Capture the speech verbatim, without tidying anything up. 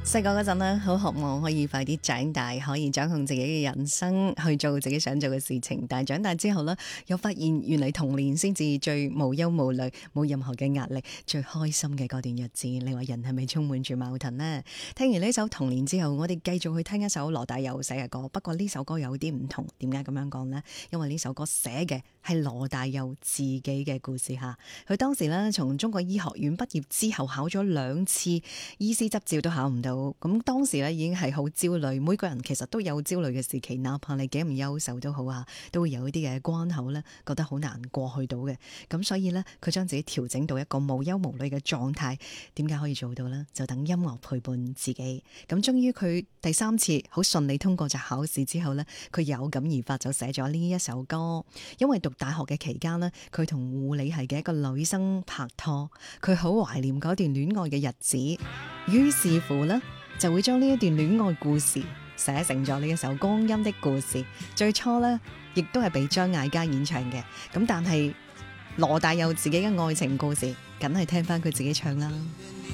細個嗰陣咧，好渴望可以快啲長大，可以掌控自己嘅人生，去做自己想做嘅事情。但係長大之後呢，又發現原嚟童年先至最無憂無慮，冇任何嘅壓力，最開心嘅嗰段日子。你話人係咪充滿住矛盾呢？聽完呢首《童年》之後，我哋繼續去聽一首羅大佑寫嘅歌。不過呢首歌有啲唔同，點解咁樣講呢？因為呢首歌寫嘅係羅大佑自己嘅故事吓。佢當時呢，從中國醫學院畢業之後，考咗兩次醫師執照都考唔到。咁當時咧已經係好焦慮，每個人其實都有焦慮嘅時期，哪怕你幾唔優秀都好啊，都會有一啲嘅關口咧，覺得好難過去到嘅。咁所以咧，佢將自己調整到一個無憂無慮嘅狀態。點解可以做到呢？就等音樂陪伴自己。咁終於佢第三次好順利通過咗考試之後咧，佢有感而發就寫咗呢一首歌。因為讀大學嘅期間呢，佢同護理系嘅一個女生拍拖，佢好懷念嗰段戀愛嘅日子。於是乎呢，就會將呢一段戀愛故事寫成咗呢一首《光陰的故事》。最初呢，亦都係被張艾嘉演唱嘅。咁但係羅大佑自己嘅愛情故事，梗係聽翻佢自己唱啦。